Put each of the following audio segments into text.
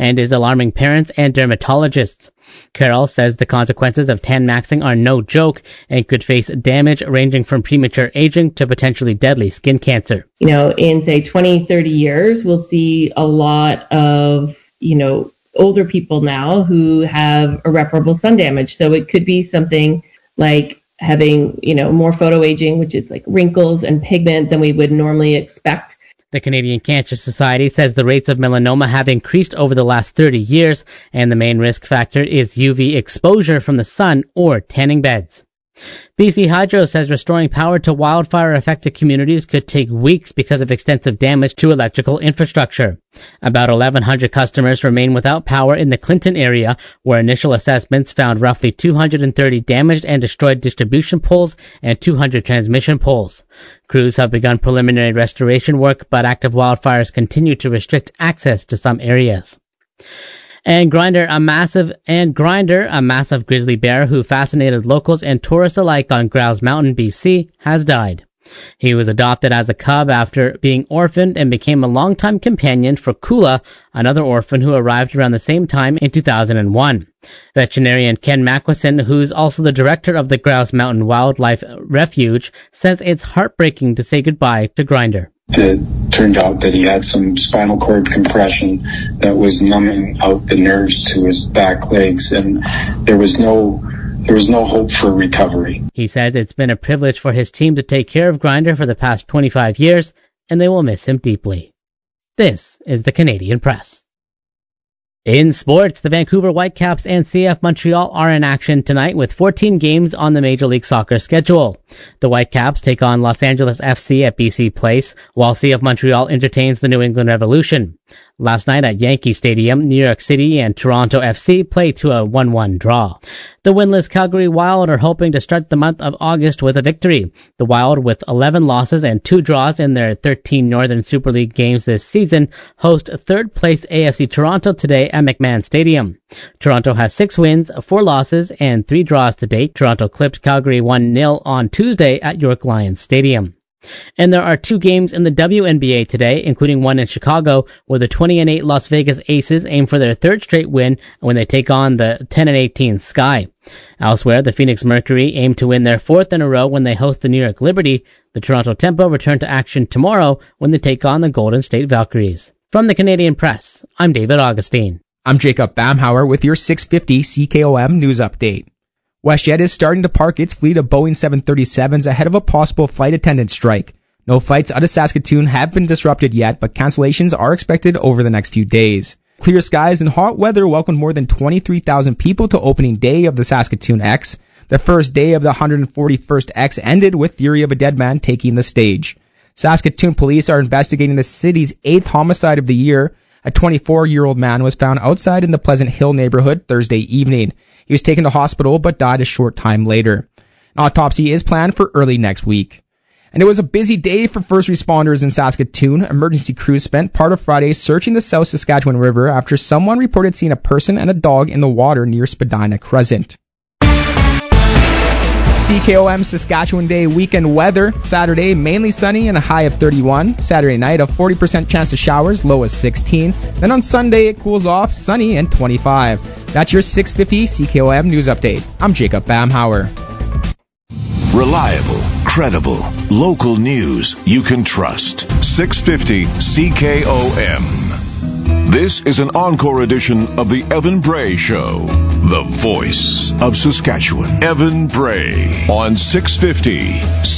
and is alarming parents and dermatologists. Carroll says the consequences of tan maxing are no joke and could face damage ranging from premature aging to potentially deadly skin cancer. In say 20, 30 years, we'll see a lot of, older people now who have irreparable sun damage. So it could be something like having, more photoaging, which is like wrinkles and pigment than we would normally expect. The Canadian Cancer Society says the rates of melanoma have increased over the last 30 years, and the main risk factor is UV exposure from the sun or tanning beds. BC Hydro says restoring power to wildfire-affected communities could take weeks because of extensive damage to electrical infrastructure. About 1,100 customers remain without power in the Clinton area, where initial assessments found roughly 230 damaged and destroyed distribution poles and 200 transmission poles. Crews have begun preliminary restoration work, but active wildfires continue to restrict access to some areas. And Grinder, a massive grizzly bear who fascinated locals and tourists alike on Grouse Mountain, BC, has died. He was adopted as a cub after being orphaned and became a longtime companion for Kula, another orphan who arrived around the same time in 2001. Veterinarian Ken Mackwison, who's also the director of the Grouse Mountain Wildlife Refuge, says it's heartbreaking to say goodbye to Grinder. It turned out that he had some spinal cord compression that was numbing out the nerves to his back legs, and there was no hope for recovery. He says it's been a privilege for his team to take care of Grinder for the past 25 years, and they will miss him deeply. This is the Canadian Press. In sports, the Vancouver Whitecaps and CF Montreal are in action tonight with 14 games on the Major League Soccer schedule. The Whitecaps take on Los Angeles FC at BC Place, while CF Montreal entertains the New England Revolution. Last night at Yankee Stadium, New York City and Toronto FC played to a 1-1 draw. The winless Calgary Wild are hoping to start the month of August with a victory. The Wild, with 11 losses and 2 draws in their 13 Northern Super League games this season, host third-place AFC Toronto today at McMahon Stadium. Toronto has 6 wins, 4 losses, and 3 draws to date. Toronto clipped Calgary 1-0 on Tuesday at York Lions Stadium. And there are 2 games in the WNBA today, including one in Chicago, where the 20-8 Las Vegas Aces aim for their 3rd straight win when they take on the 10-18 Sky. Elsewhere, the Phoenix Mercury aim to win their 4th in a row when they host the New York Liberty. The Toronto Tempo return to action tomorrow when they take on the Golden State Valkyries. From the Canadian Press, I'm David Augustine. I'm Jacob Bamhauer with your 650 CKOM news update. WestJet is starting to park its fleet of Boeing 737s ahead of a possible flight attendant strike. No flights out of Saskatoon have been disrupted yet, but cancellations are expected over the next few days. Clear skies and hot weather welcomed more than 23,000 people to opening day of the Saskatoon X. The first day of the 141st X ended with Theory of a Dead Man taking the stage. Saskatoon police are investigating the city's 8th homicide of the year. A 24-year-old man was found outside in the Pleasant Hill neighborhood Thursday evening. He was taken to hospital but died a short time later. An autopsy is planned for early next week. And it was a busy day for first responders in Saskatoon. Emergency crews spent part of Friday searching the South Saskatchewan River after someone reported seeing a person and a dog in the water near Spadina Crescent. CKOM Saskatchewan Day weekend weather. Saturday, mainly sunny and a high of 31. Saturday night, a 40% chance of showers, low as 16. Then on Sunday, it cools off, sunny and 25. That's your 650 CKOM news update. I'm Jacob Bamhauer. Reliable, credible, local news you can trust. 650 CKOM. This is an encore edition of the Evan Bray Show, the voice of Saskatchewan. Evan Bray on 650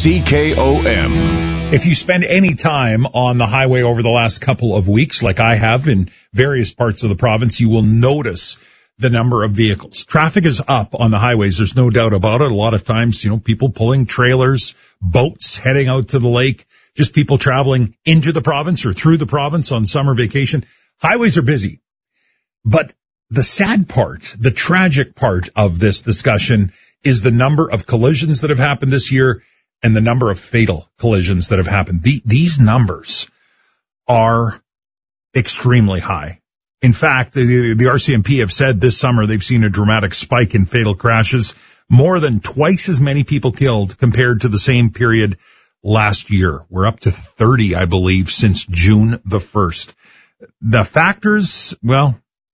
CKOM. If you spend any time on the highway over the last couple of weeks, like I have in various parts of the province, you will notice the number of vehicles. Traffic is up on the highways. There's no doubt about it. A lot of times, people pulling trailers, boats heading out to the lake, just people traveling into the province or through the province on summer vacation. Highways are busy. But the sad part, the tragic part of this discussion is the number of collisions that have happened this year and the number of fatal collisions that have happened. These numbers are extremely high. In fact, the RCMP have said this summer they've seen a dramatic spike in fatal crashes, more than twice as many people killed compared to the same period last year. We're up to 30, I believe, since June the 1st. The factors, well,